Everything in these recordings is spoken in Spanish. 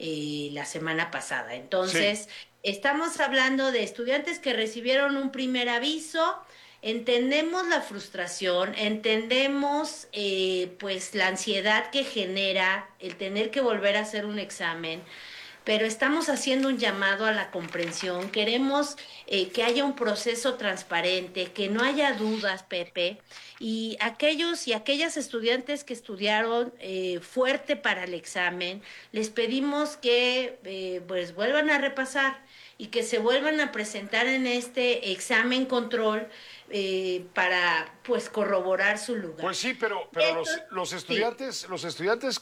la semana pasada. Sí. Entonces, estamos hablando de estudiantes que recibieron un primer aviso. Entendemos la frustración, entendemos pues la ansiedad que genera el tener que volver a hacer un examen, pero estamos haciendo un llamado a la comprensión. Queremos que haya un proceso transparente, que no haya dudas, Pepe, y aquellos y aquellas estudiantes que estudiaron fuerte para el examen, les pedimos que pues vuelvan a repasar y que se vuelvan a presentar en este examen control para pues corroborar su lugar. Pues sí, pero Esto, sí. los estudiantes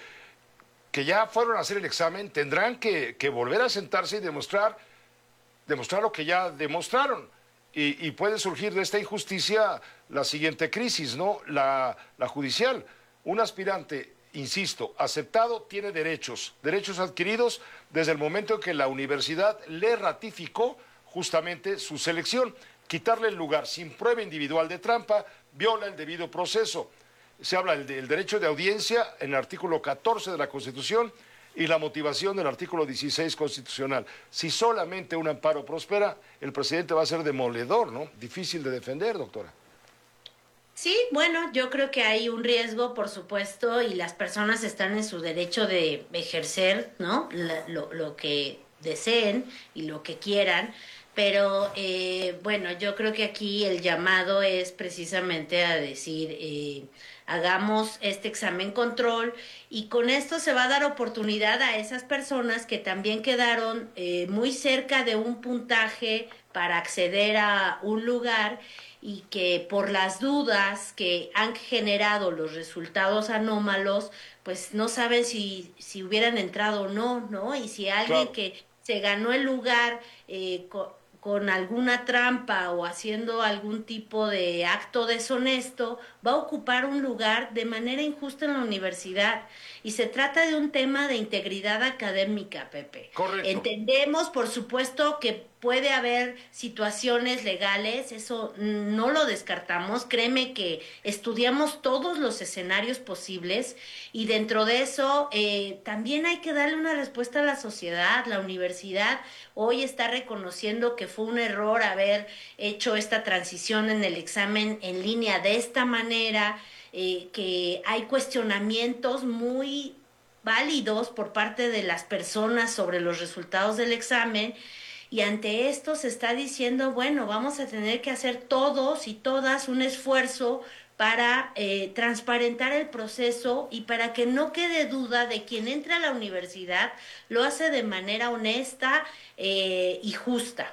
que ya fueron a hacer el examen tendrán que volver a sentarse y demostrar lo que ya demostraron. Y puede surgir de esta injusticia la siguiente crisis, ¿no? La judicial. Un aspirante, insisto, aceptado, tiene derechos adquiridos desde el momento en que la universidad le ratificó justamente su selección. Quitarle el lugar sin prueba individual de trampa viola el debido proceso. Se habla del derecho de audiencia en el artículo 14 de la Constitución y la motivación del artículo 16 constitucional. Si solamente un amparo prospera, el presidente va a ser demoledor, ¿no? Difícil de defender, doctora. Sí, bueno, yo creo que hay un riesgo, por supuesto, y las personas están en su derecho de ejercer, ¿no? Lo que deseen y lo que quieran, pero bueno, yo creo que aquí el llamado es precisamente a decir, hagamos este examen control y con esto se va a dar oportunidad a esas personas que también quedaron muy cerca de un puntaje para acceder a un lugar y que por las dudas que han generado los resultados anómalos, pues no saben si hubieran entrado o no, ¿no? Y si alguien Claro. que se ganó el lugar con alguna trampa o haciendo algún tipo de acto deshonesto, va a ocupar un lugar de manera injusta en la universidad. Y se trata de un tema de integridad académica, Pepe. Correcto. Entendemos, por supuesto, que puede haber situaciones legales, eso no lo descartamos. Créeme que estudiamos todos los escenarios posibles y dentro de eso también hay que darle una respuesta a la sociedad. La universidad hoy está reconociendo que fue un error haber hecho esta transición en el examen en línea de esta manera, que hay cuestionamientos muy válidos por parte de las personas sobre los resultados del examen y ante esto se está diciendo, bueno, vamos a tener que hacer todos y todas un esfuerzo para transparentar el proceso y para que no quede duda de quien entra a la universidad lo hace de manera honesta y justa.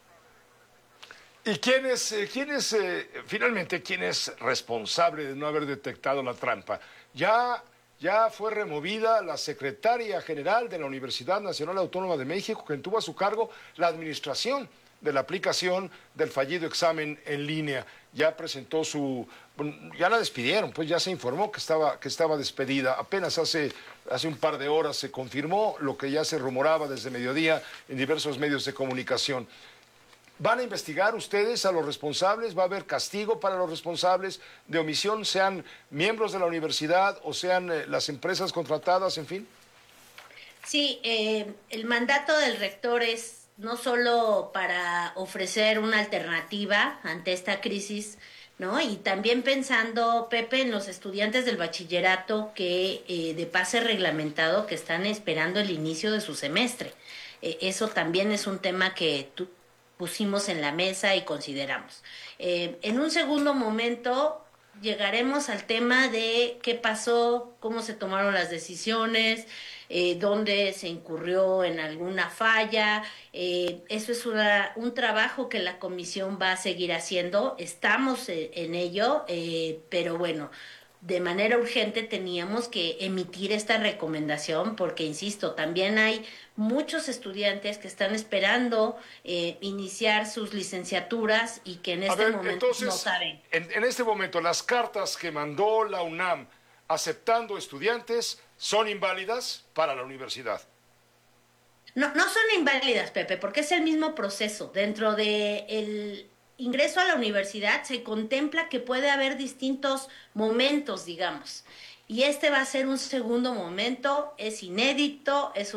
¿Y finalmente, quién es responsable de no haber detectado la trampa? Ya fue removida la secretaria general de la Universidad Nacional Autónoma de México, quien tuvo a su cargo la administración de la aplicación del fallido examen en línea. Ya presentó ya la despidieron, pues ya se informó que estaba despedida. Apenas hace un par de horas se confirmó lo que ya se rumoraba desde mediodía en diversos medios de comunicación. ¿Van a investigar ustedes a los responsables? ¿Va a haber castigo para los responsables de omisión, sean miembros de la universidad o sean las empresas contratadas, en fin? Sí, el mandato del rector es no solo para ofrecer una alternativa ante esta crisis, ¿no? Y también pensando, Pepe, en los estudiantes del bachillerato que de pase reglamentado que están esperando el inicio de su semestre. Eso también es un tema que pusimos en la mesa y consideramos. En un segundo momento llegaremos al tema de qué pasó, cómo se tomaron las decisiones, dónde se incurrió en alguna falla. Eso es un trabajo que la comisión va a seguir haciendo. Estamos en ello, pero bueno, de manera urgente teníamos que emitir esta recomendación porque, insisto, también hay muchos estudiantes que están esperando iniciar sus licenciaturas y que en A este ver, momento no entonces, saben. en este momento, las cartas que mandó la UNAM aceptando estudiantes son inválidas para la universidad. No, no son inválidas, Pepe, porque es el mismo proceso. Dentro de el ingreso a la universidad se contempla que puede haber distintos momentos, digamos. Y este va a ser un segundo momento, es inédito, es